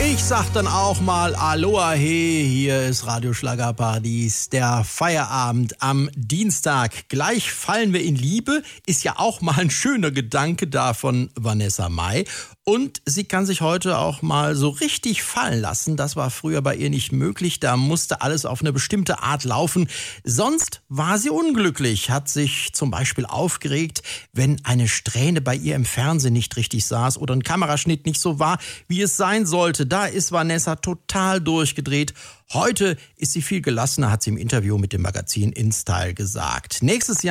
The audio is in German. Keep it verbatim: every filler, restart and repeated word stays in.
Ich sag dann auch mal Aloha, hey, hier ist Radio Schlagerparadies, der Feierabend am Dienstag. Gleich fallen wir in Liebe, ist ja auch mal ein schöner Gedanke da von Vanessa Mai. Und sie kann sich heute auch mal so richtig fallen lassen. Das war früher bei ihr nicht möglich. Da musste alles auf eine bestimmte Art laufen. Sonst war sie unglücklich, hat sich zum Beispiel aufgeregt, wenn eine Strähne bei ihr im Fernsehen nicht richtig saß oder ein Kameraschnitt nicht so war, wie es sein sollte. Da ist Vanessa total durchgedreht. Heute ist sie viel gelassener, hat sie im Interview mit dem Magazin InStyle gesagt. Nächstes Jahr